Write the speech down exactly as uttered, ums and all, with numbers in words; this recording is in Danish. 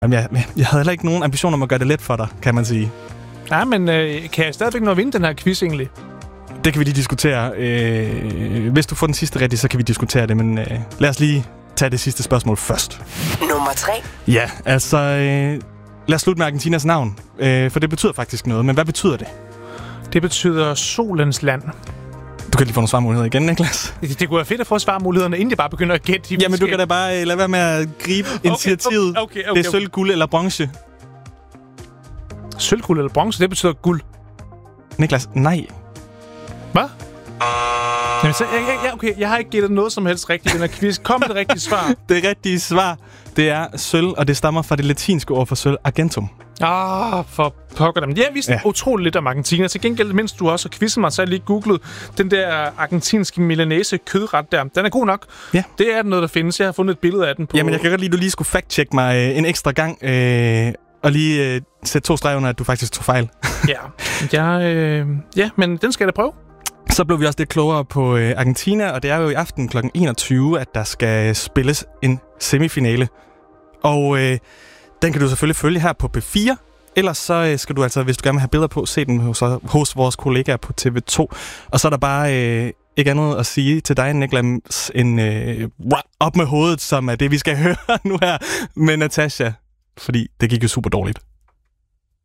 Jamen, jeg, jeg havde heller ikke nogen ambition om at gøre det let for dig, kan man sige. Nej, men øh, kan jeg stadigvæk nå at vinde den her quiz egentlig? Det kan vi lige diskutere. Øh, hvis du får den sidste rigtige, så kan vi diskutere det, men øh, lad os lige tage det sidste spørgsmål først. Nummer tre. Ja, altså... Øh, lad os slutte med Argentinas navn, øh, for det betyder faktisk noget. Men hvad betyder det? Det betyder solens land. Du kan lige få nogle svarmuligheder igen, Niklas. Det, det kunne være fedt at få svarmulighederne, inden de bare begynder at gætte. Jamen, du kan da bare lade være med at gribe okay, initiativet. Okay, okay, okay, det er sølv, guld eller bronze. Sølv, guld eller bronze, det betyder guld. Niklas, nej. Hvad? Jamen, så, jeg, jeg, okay, jeg har ikke gættet noget som helst rigtigt i den her quiz. Kom med det rigtige svar. Det rigtige svar, det er sølv, og det stammer fra det latinske ord for sølv, argentum. Ah, for pokker dem. Jeg vidste ja. utroligt lidt om Argentina. Til gengæld, mens du også har quizzet mig, så har jeg lige googlet den der argentinske milanese kødret der. Den er god nok. Ja. Det er noget, der findes. Jeg har fundet et billede af den på... Jamen, jeg kan godt lide, at du lige skulle fact-check mig øh, en ekstra gang, øh, og lige øh, sætte to streger under, at du faktisk tog fejl. ja. Jeg, øh, ja, men den skal jeg da prøve. Så blev vi også lidt klogere på øh, Argentina, og det er jo i aften klokken enogtyve, at der skal spilles en semifinale. Og øh, den kan du selvfølgelig følge her på P fire. Ellers så øh, skal du altså, hvis du gerne vil have billeder på, se den hos, hos vores kollegaer på T V to. Og så er der bare øh, ikke andet at sige til dig, Niklas, end øh, op med hovedet, som er det, vi skal høre nu her med Natasha. Fordi det gik jo super dårligt.